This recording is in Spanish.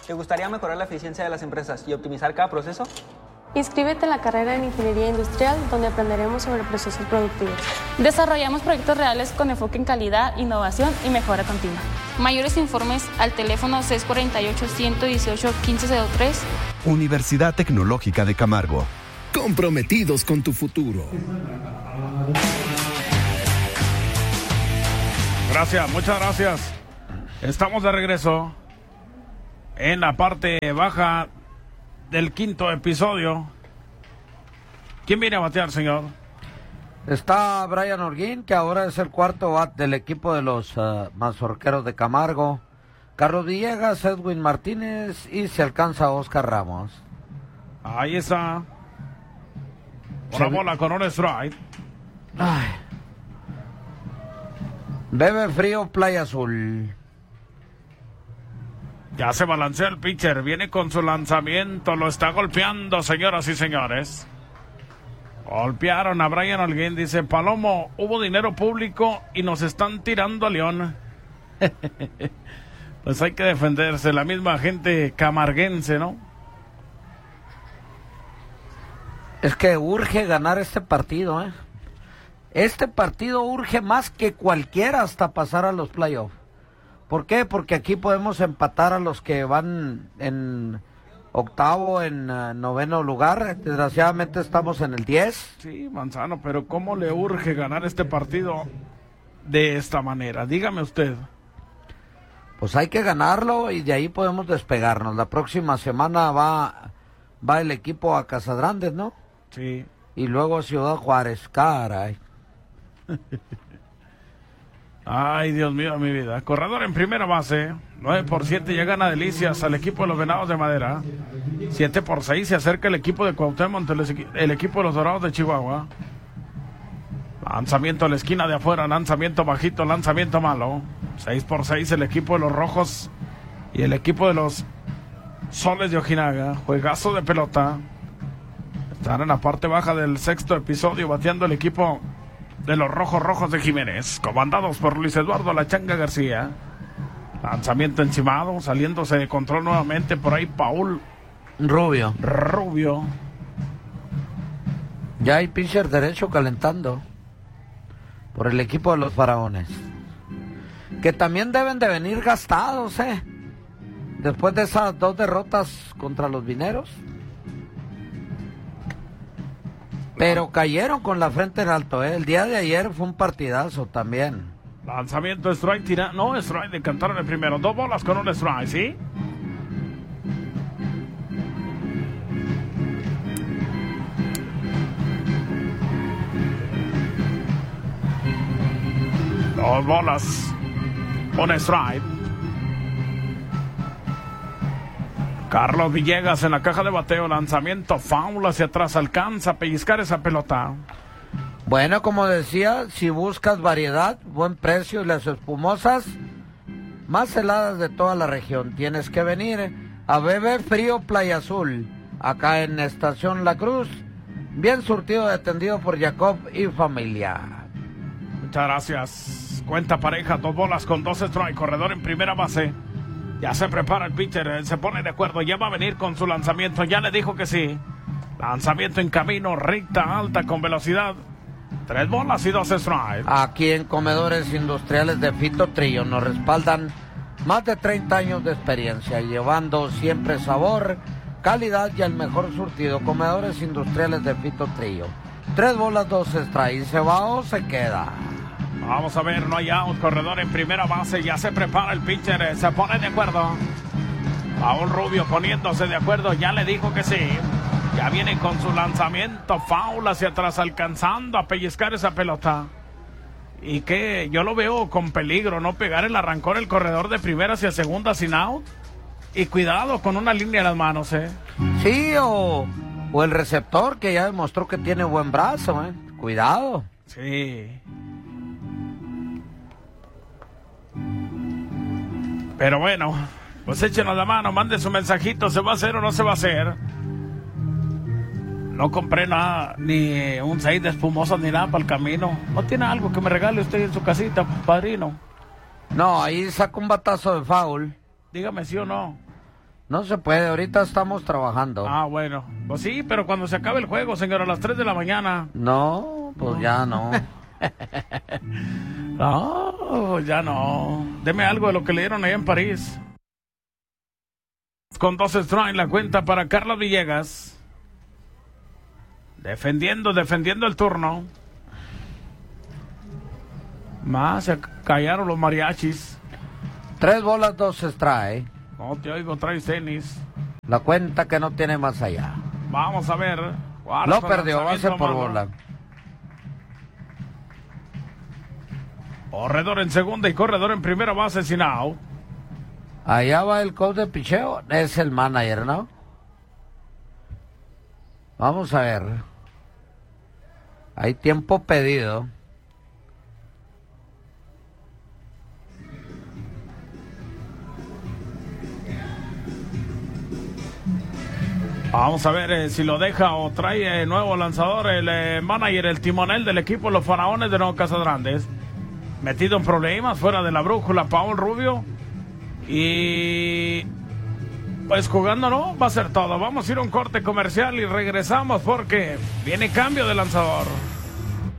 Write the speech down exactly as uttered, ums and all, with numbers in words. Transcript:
¿Te gustaría mejorar la eficiencia de las empresas y optimizar cada proceso? Inscríbete en la carrera en Ingeniería Industrial, donde aprenderemos sobre procesos productivos. Desarrollamos proyectos reales con enfoque en calidad, innovación y mejora continua. Mayores informes al teléfono seis cuatro ocho, uno uno ocho, uno cinco cero tres. Universidad Tecnológica de Camargo. Comprometidos con tu futuro. Gracias, muchas gracias. Estamos de regreso en la parte baja del quinto episodio. ¿Quién viene a batear, señor? Está Brian Holguín, que ahora es el cuarto bat del equipo de los uh, Mazorqueros de Camargo. Carlos Villegas, Edwin Martínez y se alcanza Oscar Ramos. Ahí está. Una bola con un strike. Ay. Bebe frío, Playa Azul. Ya se balancea el pitcher, viene con su lanzamiento, lo está golpeando, señoras y señores. Golpearon a Brian Holguín, dice Palomo, hubo dinero público y nos están tirando a León. Pues hay que defenderse, la misma gente camarguense, ¿no? Es que urge ganar este partido, ¿eh? Este partido urge más que cualquiera hasta pasar a los playoffs. ¿Por qué? Porque aquí podemos empatar a los que van en octavo, en uh, noveno lugar. Desgraciadamente estamos en el diez. Sí, Manzano, pero ¿cómo le urge ganar este partido de esta manera? Dígame usted. Pues hay que ganarlo y de ahí podemos despegarnos. La próxima semana va, va el equipo a Casadrandes, ¿no? Sí. Y luego a Ciudad Juárez, caray. Ay, Dios mío, mi vida. Corredor en primera base. nueve por siete ya gana Delicias al equipo de los Venados de Madera. siete por seis se acerca el equipo de Cuauhtémoc, el, el equipo de los Dorados de Chihuahua. Lanzamiento a la esquina de afuera, lanzamiento bajito, lanzamiento malo. seis por seis el equipo de los Rojos y el equipo de los Soles de Ojinaga. Juegazo de pelota. Están en la parte baja del sexto episodio bateando el equipo de los Rojos Rojos de Jiménez, comandados por Luis Eduardo La Changa García. Lanzamiento encimado, saliéndose de control nuevamente por ahí Paul Rubio. Rubio. Ya hay pitcher derecho calentando por el equipo de los Faraones, que también deben de venir gastados, ¿eh? Después de esas dos derrotas contra los Vineros. Pero cayeron con la frente en alto, ¿eh? El día de ayer fue un partidazo también. Lanzamiento, strike, tira... No, strike, le cantaron el primero. Dos bolas con un strike, ¿sí? Dos bolas. Un strike. Carlos Villegas en la caja de bateo, lanzamiento, foul hacia atrás, alcanza a pellizcar esa pelota. Bueno, como decía, si buscas variedad, buen precio y las espumosas más heladas de toda la región, tienes que venir a Bebe Frío Playa Azul, acá en Estación La Cruz, bien surtido y atendido por Jacob y familia. Muchas gracias. Cuenta pareja, dos bolas con dos strikes, corredor en primera base. Ya se prepara el pitcher, se pone de acuerdo, ya va a venir con su lanzamiento, ya le dijo que sí. Lanzamiento en camino, recta, alta, con velocidad. Tres bolas y dos strikes. Aquí en Comedores Industriales de Fito Trillo nos respaldan más de treinta años de experiencia, llevando siempre sabor, calidad y el mejor surtido. Comedores Industriales de Fito Trillo. Tres bolas, dos strikes. ¿Se va o se queda? Vamos a ver, no hay out, corredor en primera base, ya se prepara el pitcher, se pone de acuerdo. Paul Rubio poniéndose de acuerdo, ya le dijo que sí. Ya viene con su lanzamiento, foul hacia atrás, alcanzando a pellizcar esa pelota. Y que yo lo veo con peligro, no pegar el arrancón el corredor de primera hacia segunda sin out. Y cuidado con una línea en las manos, ¿eh? Sí, o, o el receptor que ya demostró que tiene buen brazo, ¿eh? Cuidado. Sí. Pero bueno, pues échenos la mano, mande su mensajito, ¿se va a hacer o no se va a hacer? No compré nada, ni un seis de espumosas ni nada para el camino. ¿No tiene algo que me regale usted en su casita, padrino? No, ahí saca un batazo de foul. Dígame sí o no. No se puede, ahorita estamos trabajando. Ah, bueno. Pues sí, pero cuando se acabe el juego, señor, a las tres de la mañana. No, pues no. Ya no. No, ya no. Deme algo de lo que le dieron ahí en París. Con dos strikes la cuenta para Carlos Villegas. Defendiendo, defendiendo el turno. Más se callaron los mariachis. Tres bolas, dos strikes. No te oigo, traes tenis. La cuenta que no tiene más allá. Vamos a ver. Lo perdió, base por bola. Corredor en segunda y corredor en primera base sin out. Allá va el coach de picheo. Es el manager, ¿no? Vamos a ver. Hay tiempo pedido. Vamos a ver eh, si lo deja o trae eh, nuevo lanzador el eh, manager, el timonel del equipo Los Faraones de Nuevo Casagrandes. Metido en problemas, fuera de la brújula, Paul Rubio. Y pues jugando no, va a ser todo. Vamos a ir a un corte comercial y regresamos porque viene cambio de lanzador.